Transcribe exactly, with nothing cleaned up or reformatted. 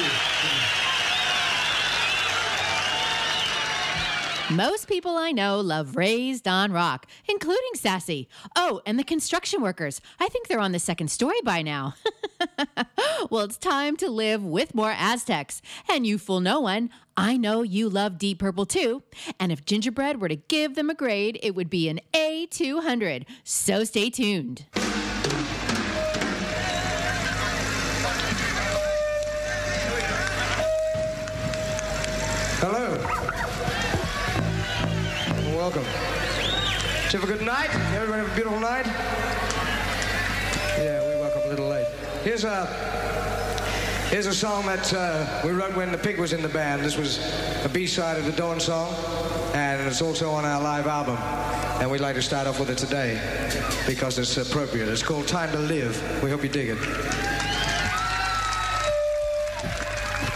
Most people I know love Raised on Rock, including Sassy. Oh, and the construction workers. I think they're on the second story by now. Well, it's time to live with more Aztecs. And you fool no one, I know you love Deep Purple too. And if Gingerbread were to give them a grade, it would be an A two hundred. So stay tuned. Hello. Welcome. Did you have a good night? Everybody have a beautiful night? Yeah, we woke up a little late. Here's a, here's a song that uh, we wrote when the Pig was in the band. This was a B-side of the Dawn song, and it's also on our live album. And we'd like to start off with it today because it's appropriate. It's called Time to Live. We hope you dig it.